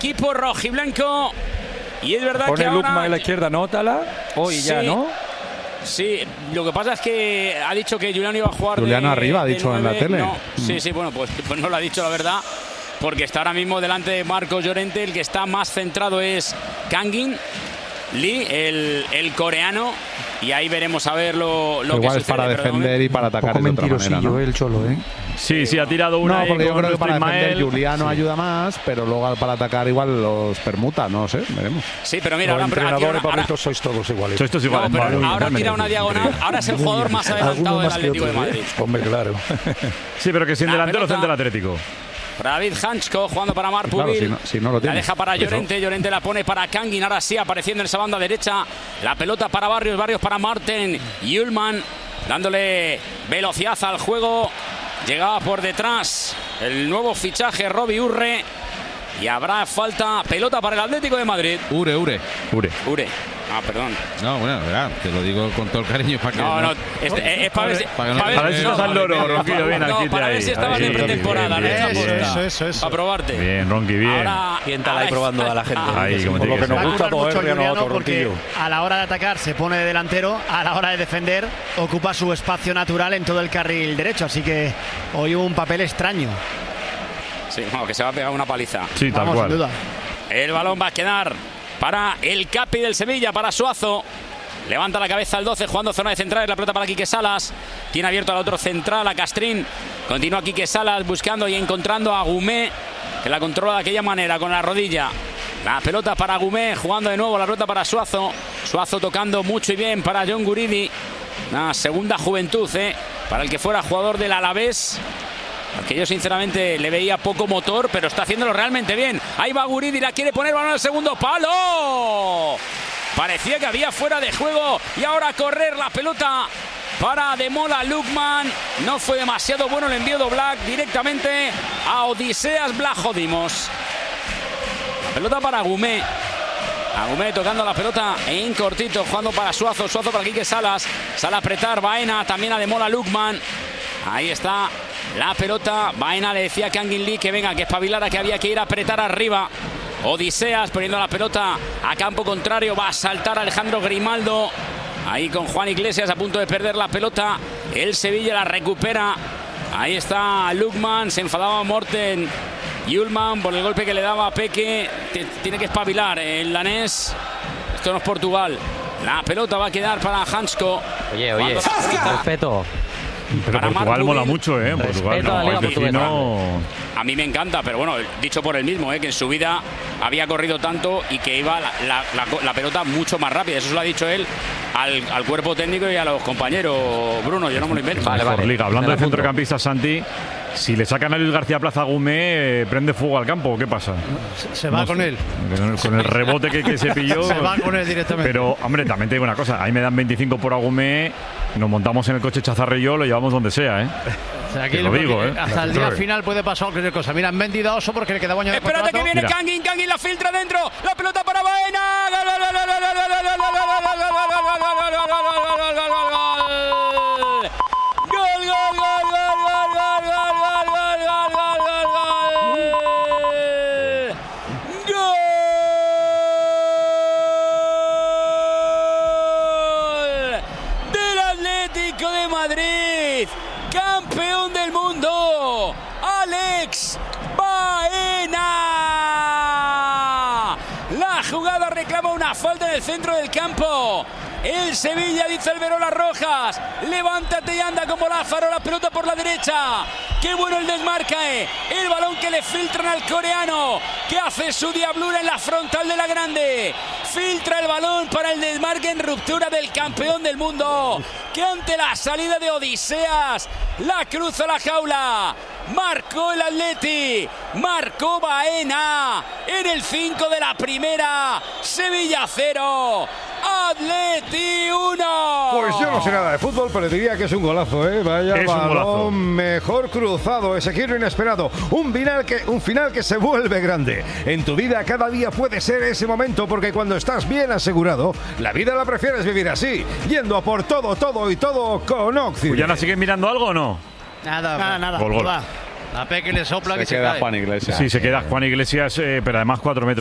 equipo rojiblanco. Y es verdad que ahora... Lukman en la izquierda, nótala. Hoy sí, ya, ¿no? Sí, lo que pasa es que ha dicho que Juliano iba a jugar Juliano arriba, ha dicho 9, en la tele. No, sí, bueno, pues no lo ha dicho la verdad, porque está ahora mismo delante de Marcos Llorente. El que está más centrado es Kangin Lee, el coreano, y ahí veremos a ver lo que sucede. Igual es para defender y para atacar de otra manera, ¿no? El Cholo, ¿eh? Sí, ha tirado una. No, porque yo creo que para defender Juliano ayuda más, pero luego para atacar igual los permuta, no sé, veremos. Sí, pero mira, los entrenadores, Pablito, sois todos iguales. Sois todos iguales. No, pero ahora tira una diagonal, ahora es el jugador más adelantado del Atlético de Madrid. Hombre, claro. Sí, pero que sin delantero centro del Atlético. David Hanchko jugando para Marpuvil. Claro, si no lo tiene. La deja para Llorente. Llorente la pone para Kangin. Ahora sí, apareciendo en esa banda derecha. La pelota para Barrios. Barrios para Marten. Ullman dándole velocidad al juego. Llegaba por detrás el nuevo fichaje, Robbie Urre. Y habrá falta. Pelota para el Atlético de Madrid. Ure. Ah, perdón. No, bueno, verdad, te lo digo con todo el cariño para que... No, es para ver si... Para ver si estás al loro, Ronquillo, bien aquí. Para ver si estabas en pretemporada. Eso. Para probarte. Bien, Ronqui, bien. Siéntala ahí probando a la gente. Ahí, como por lo que nos gusta mucho Juliano, porque a la hora de atacar se pone de delantero, a la hora de defender ocupa su espacio natural en todo el carril derecho. Así que hoy un papel extraño. Sí, que se va a pegar una paliza. Sí, tal cual. Sin duda. El balón va a quedar para el Capi del Sevilla, para Suazo. Levanta la cabeza al 12, jugando zona de centrales. La pelota para Quique Salas. Tiene abierto al otro central, a Castrín. Continúa Quique Salas buscando y encontrando a Gumé, que la controla de aquella manera, con la rodilla. La pelota para Gumé, jugando de nuevo la pelota para Suazo. Suazo tocando mucho y bien para John Guridi. Una segunda juventud, para el que fuera jugador del Alavés. Que yo sinceramente le veía poco motor, pero está haciéndolo realmente bien. Ahí va Guridi, la quiere poner, balón al segundo palo. Parecía que había fuera de juego. Y ahora a correr la pelota para Demola Lukman. No fue demasiado bueno el envío de Black directamente a Odiseas Blahodimos. La pelota para Gumé. Agumé tocando la pelota en cortito, jugando para Suazo. Suazo para Quique Salas. Sale a apretar Baena, también a Demola Lukman. Ahí está la pelota. Baena le decía a Kangin Lee que venga, que espabilara, que había que ir a apretar arriba. Odiseas poniendo la pelota a campo contrario. Va a saltar Alejandro Grimaldo. Ahí con Juan Iglesias a punto de perder la pelota. El Sevilla la recupera. Ahí está Lukman. Se enfadaba Morten Ullman por el golpe que le daba a Peque. Tiene que espabilar el danés. Esto no es Portugal. La pelota va a quedar para Hansko. Oye, respeto. Pero para Portugal mola mucho, Portugal a mí me encanta, pero bueno, dicho por él mismo, que en su vida había corrido tanto y que iba la pelota mucho más rápida. Eso se lo ha dicho él al cuerpo técnico y a los compañeros. Bruno, yo no me lo invento. Vale. Liga. Hablando de centrocampistas, Santi, si le sacan a Luis García Plaza a Gumé, ¿prende fuego al campo o qué pasa? Se va con él. Con el rebote que se pilló. Se va con él directamente. Pero, hombre, también te digo una cosa. Ahí me dan 25 por Agumé. Nos montamos en el coche Chazarre y yo, lo llevamos donde sea, O sea, aquí te lo digo, hasta el día final puede pasar cualquier cosa. Mira, han vendido a Oso porque le queda baño de contrato. Espérate que viene Kangin. Kangin la filtra dentro. La pelota para Baena. Campeón del mundo, Alex Baena. La jugada reclama una falta en el centro del campo. El Sevilla, dice el Verolas Rojas, levántate y anda como Lázaro, la pelota por la derecha. Qué bueno el desmarque, el balón que le filtran al coreano, que hace su diablura en la frontal de la grande. Filtra el balón para el desmarque en ruptura del campeón del mundo, que ante la salida de Odiseas la cruza la jaula. Marcó el Atleti, marcó Baena en el 5 de la primera. Sevilla 0, Atleti 1. Pues yo no sé nada de fútbol, pero diría que es un golazo, Vaya es balón mejor cruzado, ese giro inesperado, un final que se vuelve grande. En tu vida cada día puede ser ese momento, porque cuando estás bien asegurado, la vida la prefieres vivir así, yendo a por todo y todo con Occident. ¿Ya la sigues mirando algo o no? Nada. Gol. La Peque le sopla que Se se queda cae. Juan Iglesias. Sí, se queda Juan Iglesias, pero además 4 metros.